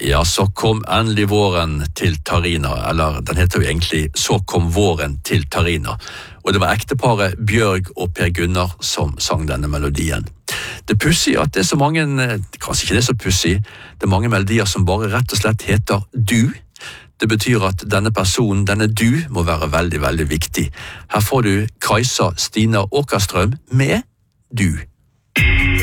Ja, så kom endelig våren til Tarina, eller den heter jo egentlig Så kom våren til Tarina. Og det var ekteparet Bjørg og Per Gunnar som sang denne melodien. Det pussige at det er så mange, kanskje ikke det er så pussig, det er mange melodier som bare rett og slett heter du. Det betyr at denne personen, denne du, må være veldig, veldig viktig. Her får du Kajsa Stina Åkerstrøm med Du.